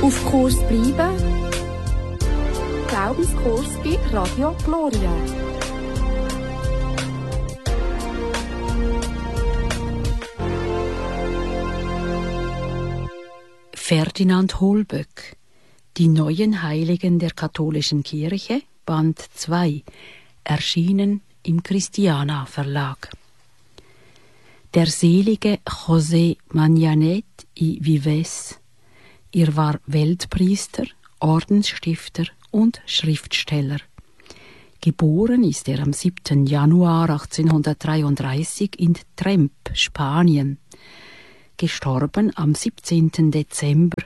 Auf Kurs bleiben. Glaubenskurs bei Radio Gloria. Ferdinand Holböck, Die neuen Heiligen der katholischen Kirche, Band 2, erschienen im Christiana Verlag. Der selige José Mañanet y Vives. Er war Weltpriester, Ordensstifter und Schriftsteller. Geboren ist er am 7. Januar 1833 in Tremp, Spanien. Gestorben am 17. Dezember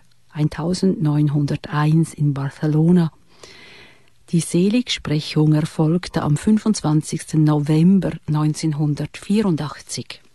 1901 in Barcelona. Die Seligsprechung erfolgte am 25. November 1984.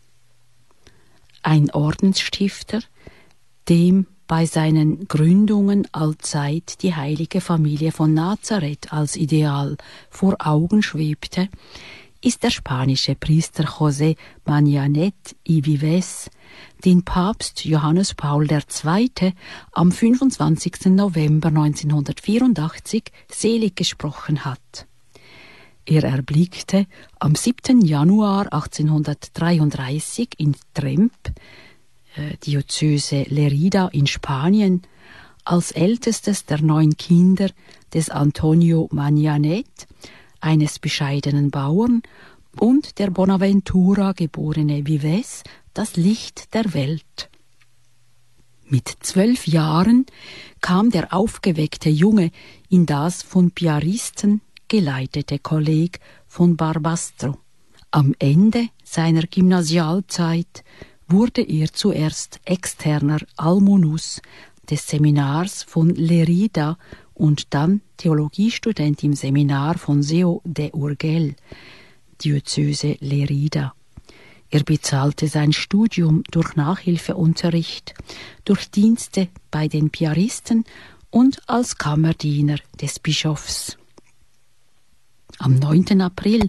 Ein Ordensstifter, dem bei seinen Gründungen allzeit die heilige Familie von Nazareth als Ideal vor Augen schwebte, ist der spanische Priester José Mañanet y Vives, den Papst Johannes Paul II. Am 25. November 1984 selig gesprochen hat. Er erblickte am 7. Januar 1833 in Tremp, Diözese Lerida in Spanien, als ältestes der 9 Kinder des Antonio Mañanet, eines bescheidenen Bauern, und der Bonaventura geborene Vives, das Licht der Welt. Mit 12 Jahren kam der aufgeweckte Junge in das von Piaristen geleitete Kolleg von Barbastro. Am Ende seiner Gymnasialzeit wurde er zuerst externer Almonus des Seminars von Lerida und dann Theologiestudent im Seminar von Seo de Urgell, Diözese Lerida. Er bezahlte sein Studium durch Nachhilfeunterricht, durch Dienste bei den Piaristen und als Kammerdiener des Bischofs. Am 9. April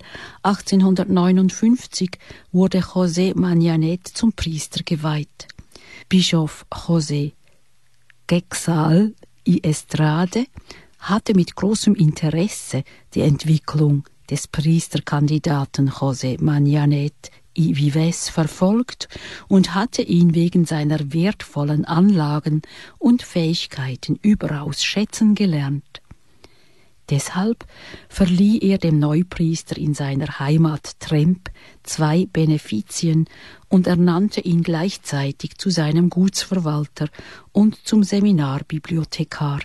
1859 wurde José Mañanet zum Priester geweiht. Bischof José Quexal y Estrade hatte mit großem Interesse die Entwicklung des Priesterkandidaten José Mañanet y Vives verfolgt und hatte ihn wegen seiner wertvollen Anlagen und Fähigkeiten überaus schätzen gelernt. Deshalb verlieh er dem Neupriester in seiner Heimat Tremp 2 Benefizien und ernannte ihn gleichzeitig zu seinem Gutsverwalter und zum Seminarbibliothekar.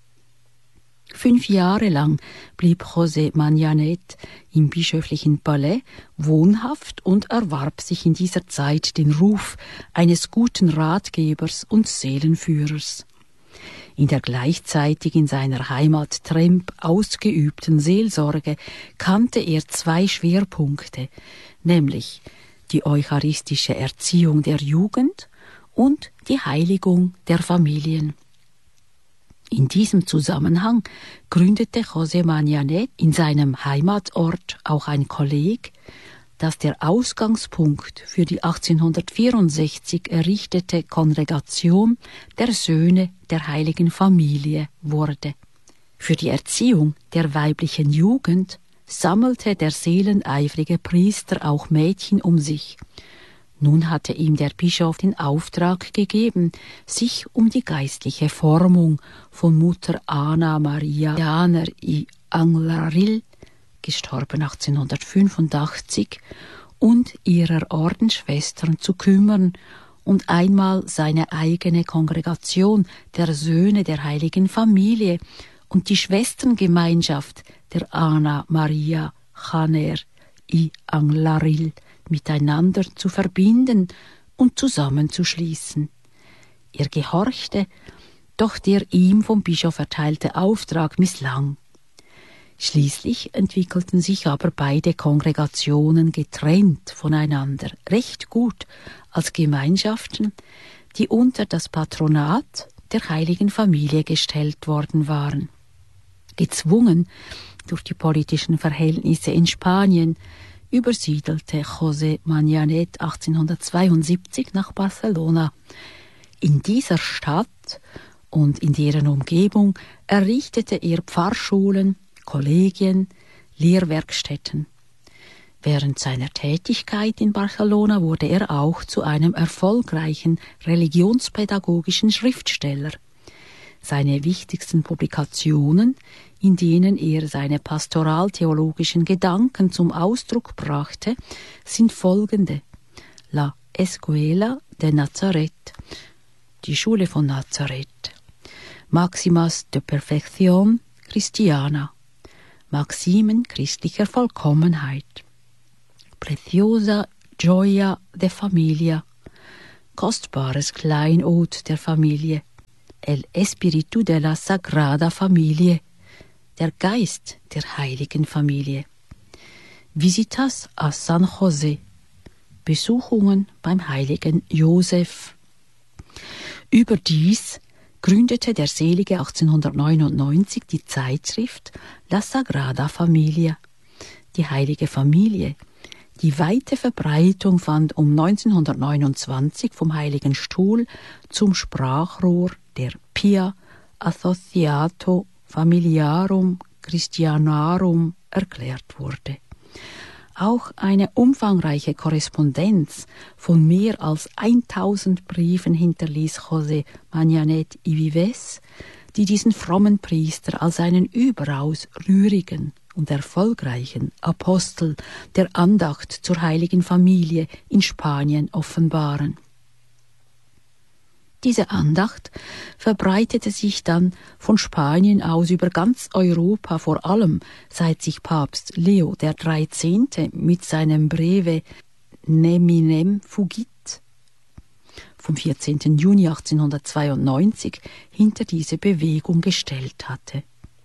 5 Jahre lang blieb José Mañanet im bischöflichen Palais wohnhaft und erwarb sich in dieser Zeit den Ruf eines guten Ratgebers und Seelenführers. In der gleichzeitig in seiner Heimat Tremp ausgeübten Seelsorge kannte er 2 Schwerpunkte, nämlich die eucharistische Erziehung der Jugend und die Heiligung der Familien. In diesem Zusammenhang gründete José Mañanet in seinem Heimatort auch ein Kolleg, das der Ausgangspunkt für die 1864 errichtete Kongregation der Söhne der Heiligen Familie wurde. Für die Erziehung der weiblichen Jugend sammelte der seeleneifrige Priester auch Mädchen um sich. Nun hatte ihm der Bischof den Auftrag gegeben, sich um die geistliche Formung von Mutter Ana Maria Janer y Anglaril, gestorben 1885, und ihrer Ordensschwestern zu kümmern und einmal seine eigene Kongregation der Söhne der Heiligen Familie und die Schwesterngemeinschaft der Ana Maria Janer y Anglaril miteinander zu verbinden und zusammenzuschließen. Er gehorchte, doch der ihm vom Bischof erteilte Auftrag misslang. Schließlich entwickelten sich aber beide Kongregationen getrennt voneinander recht gut als Gemeinschaften, die unter das Patronat der Heiligen Familie gestellt worden waren. Gezwungen durch die politischen Verhältnisse in Spanien übersiedelte José Mañanet 1872 nach Barcelona. In dieser Stadt und in deren Umgebung errichtete er Pfarrschulen, Kollegien, Lehrwerkstätten. Während seiner Tätigkeit in Barcelona wurde er auch zu einem erfolgreichen religionspädagogischen Schriftsteller. Seine wichtigsten Publikationen, in denen er seine pastoraltheologischen Gedanken zum Ausdruck brachte, sind folgende: La Escuela de Nazaret, die Schule von Nazareth, Maximas de Perfección Christiana, Maximen christlicher Vollkommenheit, Preciosa Gioia de Familia, kostbares Kleinod der Familie, El Espíritu de la Sagrada Familie, der Geist der heiligen Familie, Visitas a San José, Besuchungen beim heiligen Josef. Überdies gründete der Selige 1899 die Zeitschrift La Sagrada Familia, die heilige Familie, die weite Verbreitung fand um 1929 vom Heiligen Stuhl zum Sprachrohr der Pia Associatio Familiarum Christianarum erklärt wurde. Auch eine umfangreiche Korrespondenz von mehr als 1000 Briefen hinterließ José Manyanet y Vives, die diesen frommen Priester als einen überaus rührigen und erfolgreichen Apostel der Andacht zur heiligen Familie in Spanien offenbaren. Diese Andacht verbreitete sich dann von Spanien aus über ganz Europa, vor allem seit sich Papst Leo XIII. Mit seinem Breve Neminem Fugit vom 14. Juni 1892 hinter diese Bewegung gestellt hatte.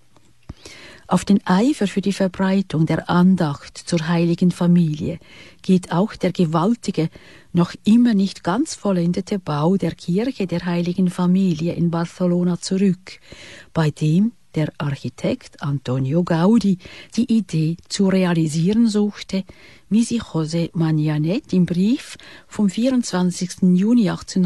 Auf den Eifer für die Verbreitung der Andacht zur heiligen Familie geht auch der gewaltige, noch immer nicht ganz vollendete Bau der Kirche der heiligen Familie in Barcelona zurück, bei dem der Architekt Antonio Gaudí die Idee zu realisieren suchte, wie sie José Manyanet im Brief vom 24. Juni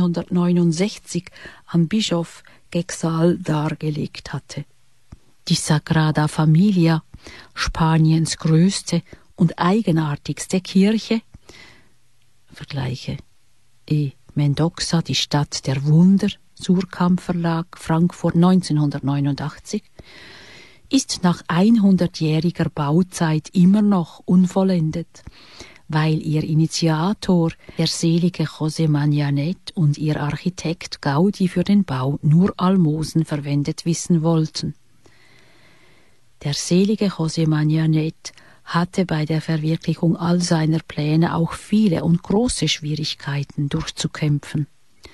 1869 an Bischof Quexal dargelegt hatte. Die Sagrada Familia, Spaniens größte und eigenartigste Kirche, vergleiche Mendoza, die Stadt der Wunder, Surkamp Verlag, Frankfurt 1989, ist nach 100-jähriger Bauzeit immer noch unvollendet, weil ihr Initiator, der selige José Manyanet, und ihr Architekt Gaudí für den Bau nur Almosen verwendet wissen wollten. Der selige José Manyanet hatte bei der Verwirklichung all seiner Pläne auch viele und große Schwierigkeiten durchzukämpfen.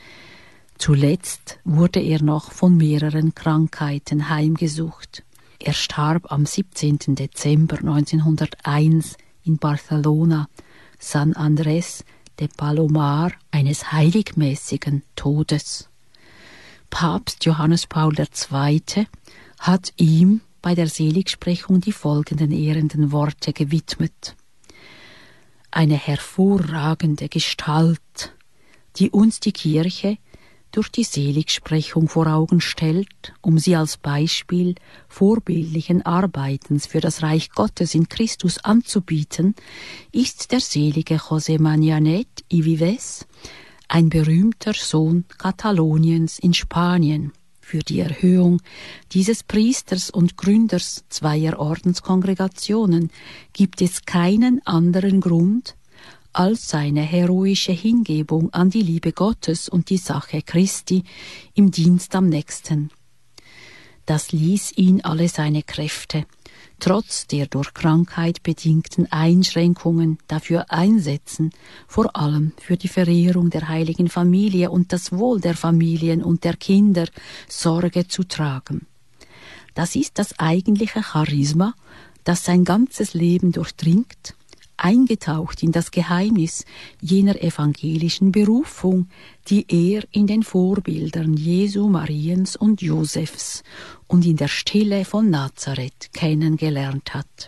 Zuletzt wurde er noch von mehreren Krankheiten heimgesucht. Er starb am 17. Dezember 1901 in Barcelona, San Andrés de Palomar, eines heiligmäßigen Todes. Papst Johannes Paul II. Hat ihm bei der Seligsprechung die folgenden ehrenden Worte gewidmet: Eine hervorragende Gestalt, die uns die Kirche durch die Seligsprechung vor Augen stellt, um sie als Beispiel vorbildlichen Arbeitens für das Reich Gottes in Christus anzubieten, ist der selige José Manyanet y Vives, ein berühmter Sohn Kataloniens in Spanien. Für die Erhöhung dieses Priesters und Gründers zweier Ordenskongregationen gibt es keinen anderen Grund als seine heroische Hingebung an die Liebe Gottes und die Sache Christi im Dienst am Nächsten. Das ließ ihn alle seine Kräfte, trotz der durch Krankheit bedingten Einschränkungen, dafür einsetzen, vor allem für die Verehrung der heiligen Familie und das Wohl der Familien und der Kinder Sorge zu tragen. Das ist das eigentliche Charisma, das sein ganzes Leben durchdringt, eingetaucht in das Geheimnis jener evangelischen Berufung, die er in den Vorbildern Jesu, Mariens und Josefs und in der Stille von Nazareth kennengelernt hat.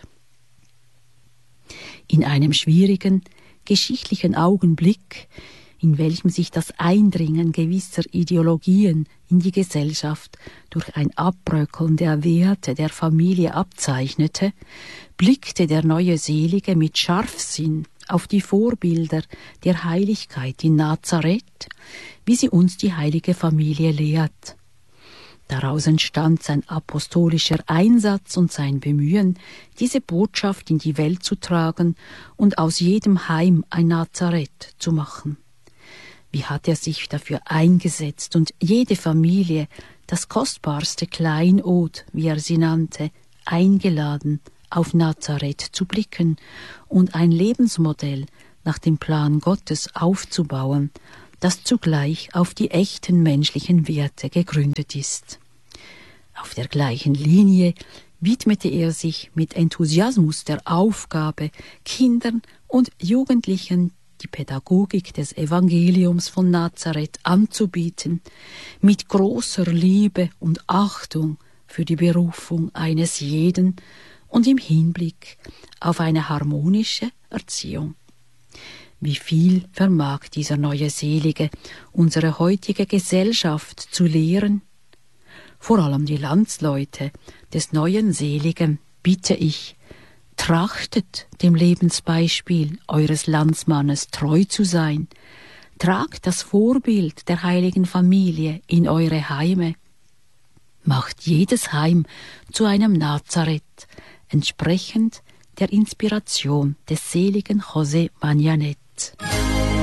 In einem schwierigen, geschichtlichen Augenblick, in welchem sich das Eindringen gewisser Ideologien in die Gesellschaft durch ein Abbröckeln der Werte der Familie abzeichnete, blickte der neue Selige mit Scharfsinn auf die Vorbilder der Heiligkeit in Nazareth, wie sie uns die heilige Familie lehrt. Daraus entstand sein apostolischer Einsatz und sein Bemühen, diese Botschaft in die Welt zu tragen und aus jedem Heim ein Nazareth zu machen. Wie hat er sich dafür eingesetzt und jede Familie, das kostbarste Kleinod, wie er sie nannte, eingeladen, auf Nazareth zu blicken und ein Lebensmodell nach dem Plan Gottes aufzubauen, das zugleich auf die echten menschlichen Werte gegründet ist. Auf der gleichen Linie widmete er sich mit Enthusiasmus der Aufgabe, Kindern und Jugendlichen die Pädagogik des Evangeliums von Nazareth anzubieten, mit großer Liebe und Achtung für die Berufung eines jeden und im Hinblick auf eine harmonische Erziehung. Wie viel vermag dieser neue Selige unsere heutige Gesellschaft zu lehren? Vor allem die Landsleute des neuen Seligen bitte ich, trachtet dem Lebensbeispiel eures Landsmannes treu zu sein, tragt das Vorbild der heiligen Familie in eure Heime, macht jedes Heim zu einem Nazareth, entsprechend der Inspiration des seligen José Mañanet.